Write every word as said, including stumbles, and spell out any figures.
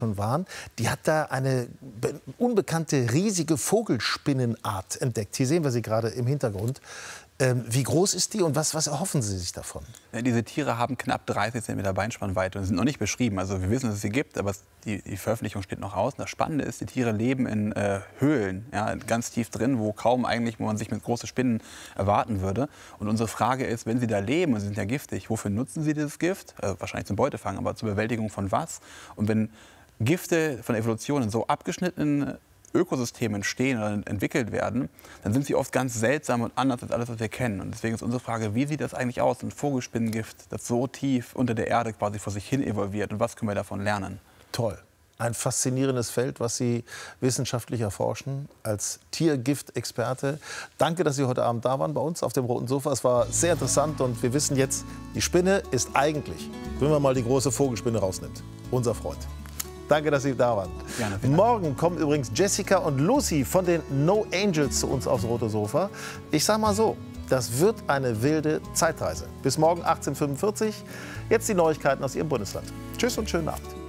schon waren, die hat da eine unbekannte riesige Vogelspinnenart entdeckt. Hier sehen wir sie gerade im Hintergrund. Ähm, wie groß ist die und was, was erhoffen Sie sich davon? Ja, diese Tiere haben knapp dreißig Zentimeter Beinspannweite und sind noch nicht beschrieben. Also wir wissen, dass es sie gibt, aber die, die Veröffentlichung steht noch aus. Und das Spannende ist, die Tiere leben in äh, Höhlen, ja, ganz tief drin, wo kaum eigentlich, wo man sich mit großen Spinnen erwarten würde. Und unsere Frage ist, wenn sie da leben und sie sind ja giftig, wofür nutzen sie dieses Gift? Äh, wahrscheinlich zum Beutefang, aber zur Bewältigung von was? Und wenn Gifte von der Evolution in so abgeschnittenen Ökosystemen entstehen oder entwickelt werden, dann sind sie oft ganz seltsam und anders als alles, was wir kennen. Und deswegen ist unsere Frage, wie sieht das eigentlich aus, ein Vogelspinnengift, das so tief unter der Erde quasi vor sich hin evolviert und was können wir davon lernen? Toll. Ein faszinierendes Feld, was Sie wissenschaftlich erforschen als Tiergiftexperte. Danke, dass Sie heute Abend da waren bei uns auf dem roten Sofa. Es war sehr interessant und wir wissen jetzt, die Spinne ist eigentlich, wenn man mal die große Vogelspinne rausnimmt, unser Freund. Danke, dass Sie da waren. Gerne, Morgen kommen übrigens Jessica und Lucy von den No Angels zu uns aufs rote Sofa. Ich sage mal so, das wird eine wilde Zeitreise. Bis morgen achtzehn Uhr fünfundvierzig. Jetzt die Neuigkeiten aus Ihrem Bundesland. Tschüss und schönen Abend.